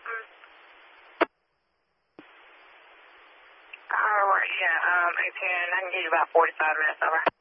Alright, yeah, 18, I can give you about 45 minutes, over.